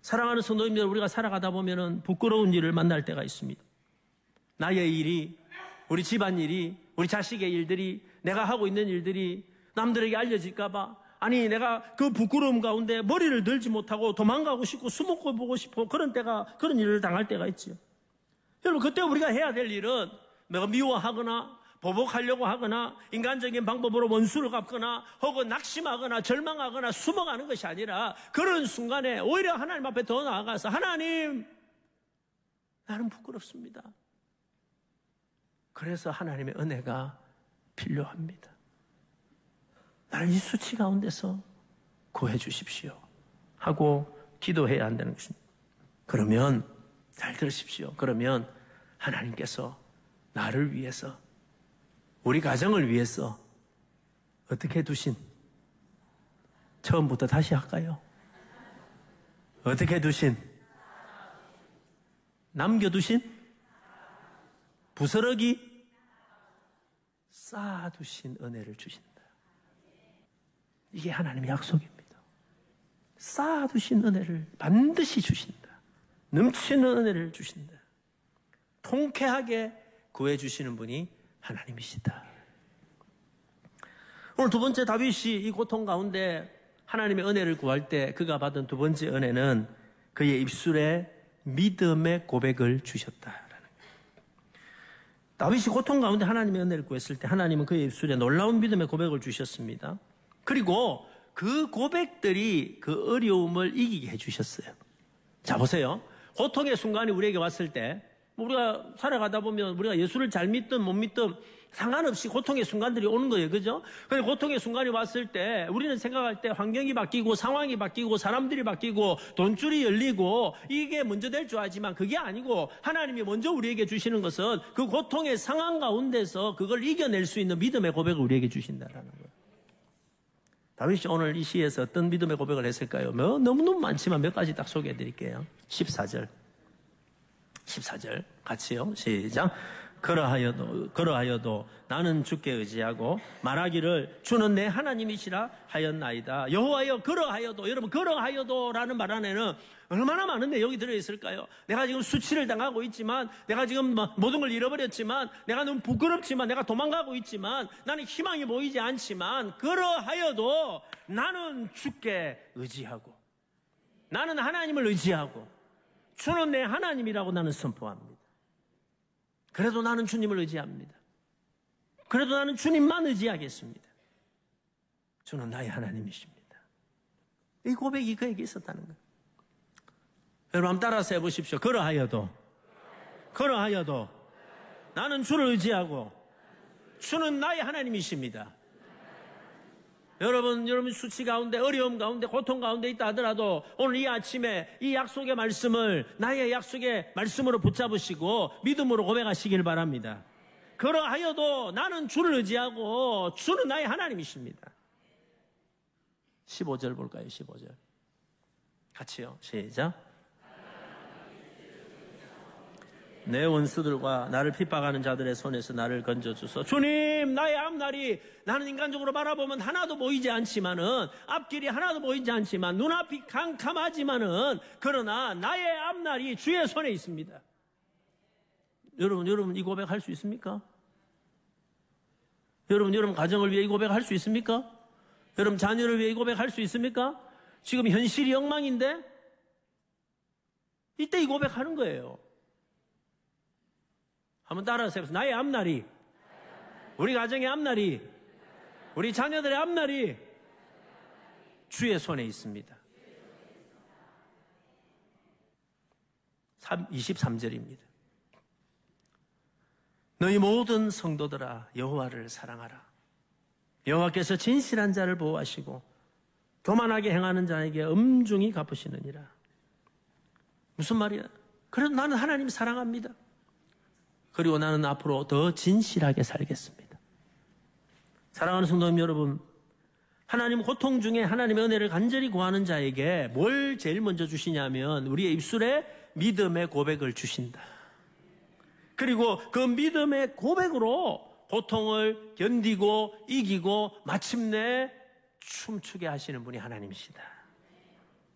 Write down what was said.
사랑하는 성도님들, 우리가 살아가다 보면은 부끄러운 일을 만날 때가 있습니다. 나의 일이, 우리 집안일이, 우리 자식의 일들이, 내가 하고 있는 일들이 남들에게 알려질까봐, 아니 내가 그 부끄러움 가운데 머리를 들지 못하고 도망가고 싶고 수목고 보고 싶고 그런 일을 당할 때가 있지요. 여러분, 그때 우리가 해야 될 일은 내가 미워하거나 보복하려고 하거나 인간적인 방법으로 원수를 갚거나 혹은 낙심하거나 절망하거나 숨어가는 것이 아니라 그런 순간에 오히려 하나님 앞에 더 나아가서 하나님, 나는 부끄럽습니다. 그래서 하나님의 은혜가 필요합니다. 나를 이 수치 가운데서 구해 주십시오 하고 기도해야 한다는 것입니다. 그러면 잘 들으십시오. 그러면 하나님께서 나를 위해서, 우리 가정을 위해서 어떻게 두신, 처음부터 다시 할까요? 어떻게 두신, 남겨두신, 부스러기 쌓아두신 은혜를 주신다. 이게 하나님의 약속입니다. 쌓아두신 은혜를 반드시 주신다. 넘치는 은혜를 주신다. 통쾌하게 구해주시는 분이 하나님이시다. 오늘 두 번째, 다윗이 이 고통 가운데 하나님의 은혜를 구할 때 그가 받은 두 번째 은혜는 그의 입술에 믿음의 고백을 주셨다라는 거예요. 다윗이 고통 가운데 하나님의 은혜를 구했을 때 하나님은 그의 입술에 놀라운 믿음의 고백을 주셨습니다. 그리고 그 고백들이 그 어려움을 이기게 해주셨어요. 자, 보세요. 고통의 순간이 우리에게 왔을 때, 우리가 살아가다 보면 우리가 예수를 잘 믿든 못 믿든 상관없이 고통의 순간들이 오는 거예요. 그죠? 근데 고통의 순간이 왔을 때 우리는 생각할 때 환경이 바뀌고 상황이 바뀌고 사람들이 바뀌고 돈줄이 열리고 이게 먼저 될 줄 알지만 그게 아니고 하나님이 먼저 우리에게 주시는 것은 그 고통의 상황 가운데서 그걸 이겨낼 수 있는 믿음의 고백을 우리에게 주신다라는 거예요. 다윗이 오늘 이 시에서 어떤 믿음의 고백을 했을까요? 너무너무 많지만 몇 가지 딱 소개해 드릴게요. 14절 같이요. 시작. 그러하여도 나는 주께 의지하고 말하기를 주는 내 하나님이시라 하였나이다. 여호와여 그러하여도, 여러분 그러하여도라는 말 안에는 얼마나 많은 내용이 들어있을까요? 내가 지금 수치를 당하고 있지만, 내가 지금 모든 걸 잃어버렸지만, 내가 너무 부끄럽지만, 내가 도망가고 있지만, 나는 희망이 보이지 않지만, 그러하여도 나는 주께 의지하고, 나는 하나님을 의지하고, 주는 내 하나님이라고 나는 선포합니다. 그래도 나는 주님을 의지합니다. 그래도 나는 주님만 의지하겠습니다. 주는 나의 하나님이십니다. 이 고백이 그에게 있었다는 거예요. 여러분 한번 따라서 해보십시오. 그러하여도 나는 주를 의지하고 주는 나의 하나님이십니다. 여러분 수치 가운데, 어려움 가운데, 고통 가운데 있다 하더라도 오늘 이 아침에 이 약속의 말씀을 나의 약속의 말씀으로 붙잡으시고 믿음으로 고백하시길 바랍니다. 그러하여도 나는 주를 의지하고 주는 나의 하나님이십니다. 15절 볼까요? 15절 같이요. 시작. 내 원수들과 나를 핍박하는 자들의 손에서 나를 건져주소. 주님, 나의 앞날이, 나는 인간적으로 바라보면 하나도 보이지 않지만은, 앞길이 하나도 보이지 않지만, 눈앞이 캄캄하지만은, 그러나 나의 앞날이 주의 손에 있습니다. 여러분 이 고백 할 수 있습니까? 여러분 가정을 위해 이 고백 할 수 있습니까? 여러분 자녀를 위해 이 고백 할 수 있습니까? 지금 현실이 엉망인데, 이때 이 고백 하는 거예요. 한번 따라서 해보세요. 나의 앞날이, 우리 가정의 앞날이, 우리 자녀들의 앞날이 주의 손에 있습니다. 23절입니다. 너희 모든 성도들아 여호와를 사랑하라. 여호와께서 진실한 자를 보호하시고 교만하게 행하는 자에게 엄중히 갚으시느니라. 무슨 말이야? 그래도 나는 하나님 사랑합니다. 그리고 나는 앞으로 더 진실하게 살겠습니다. 사랑하는 성도님 여러분, 하나님 고통 중에 하나님의 은혜를 간절히 구하는 자에게 뭘 제일 먼저 주시냐면 우리의 입술에 믿음의 고백을 주신다. 그리고 그 믿음의 고백으로 고통을 견디고 이기고 마침내 춤추게 하시는 분이 하나님이시다.